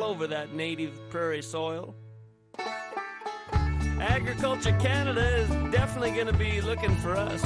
over that native prairie soil. Agriculture Canada is definitely going to be looking for us.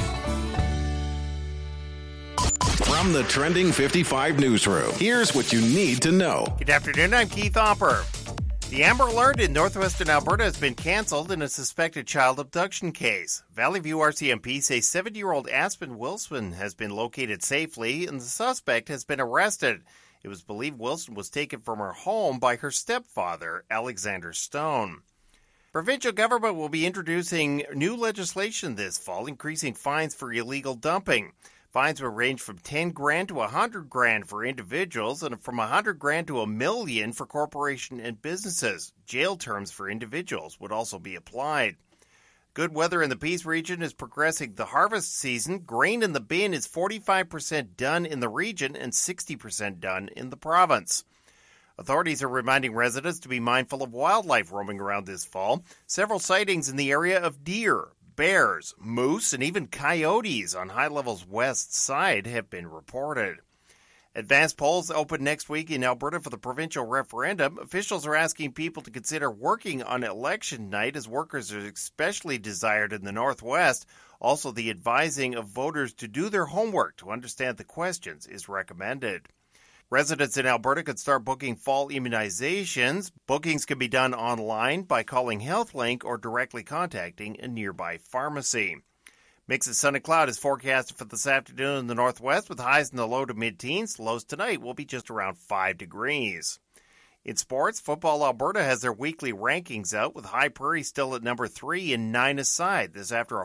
From the Trending 55 newsroom, here's what you need to know. Good afternoon, I'm Keith Hopper. The Amber Alert in northwestern Alberta has been cancelled in a suspected child abduction case. Valley View RCMP says 70-year-old Aspen Wilson has been located safely and the suspect has been arrested. It was believed Wilson was taken from her home by her stepfather, Alexander Stone. Provincial government will be introducing new legislation this fall, increasing fines for illegal dumping. Fines will range from $10,000 to $100,000 for individuals and from $100,000 to $1 million for corporations and businesses. Jail terms for individuals would also be applied. Good weather in the Peace region is progressing the harvest season. Grain in the bin is 45% done in the region and 60% done in the province. Authorities are reminding residents to be mindful of wildlife roaming around this fall. Several sightings in the area of deer, bears, moose, and even coyotes on High Level's west side have been reported. Advanced polls open next week in Alberta for the provincial referendum. Officials are asking people to consider working on election night as workers are especially desired in the Northwest. Also, the advising of voters to do their homework to understand the questions is recommended. Residents in Alberta could start booking fall immunizations. Bookings can be done online by calling HealthLink or directly contacting a nearby pharmacy. Mix of sun and cloud is forecasted for this afternoon in the northwest with highs in the low to mid-teens. Lows tonight will be just around 5 degrees. In sports, Football Alberta has their weekly rankings out with High Prairie still at number 3 and 9-a-side. This after a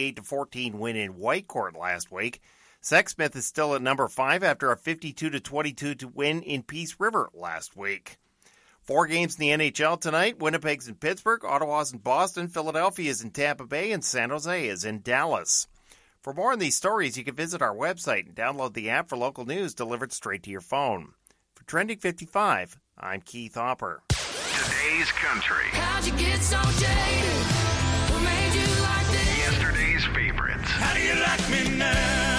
48-14 win in Whitecourt last week. Sexsmith is still at number 5 after a 52-22 win in Peace River last week. 4 games in the NHL tonight. Winnipeg's in Pittsburgh, Ottawa's in Boston, Philadelphia is in Tampa Bay, and San Jose is in Dallas. For more on these stories, you can visit our website and download the app for local news delivered straight to your phone. For Trending 55, I'm Keith Hopper. Today's country. How'd you get so jaded? What made you like this? Yesterday's favorites. How do you like me now?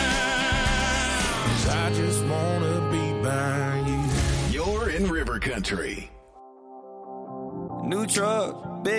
I just wanna be by you. You're in River Country. New truck, big